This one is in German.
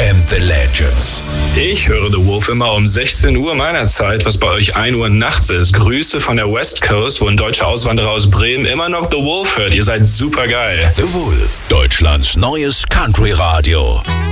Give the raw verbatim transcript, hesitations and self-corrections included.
and the Legends. Ich höre The Wolf immer um sechzehn Uhr meiner Zeit, was bei euch ein Uhr nachts ist. Grüße von der West Coast, wo ein deutscher Auswanderer aus Bremen immer noch The Wolf hört. Ihr seid super geil. The Wolf, Deutschlands neues Country-Radio.